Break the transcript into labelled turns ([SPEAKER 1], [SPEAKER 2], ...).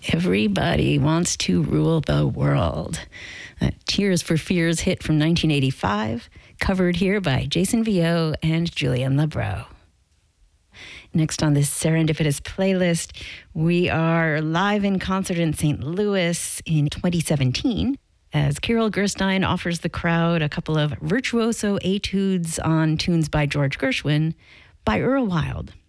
[SPEAKER 1] Everybody Wants to Rule the World. Tears for Fears hit from 1985, covered here by Jason Vio and Julian Labro. Next on this serendipitous playlist, we are live in concert in St. Louis in 2017 as Carol Gerstein offers the crowd a couple of virtuoso etudes on tunes by George Gershwin by Earl Wild.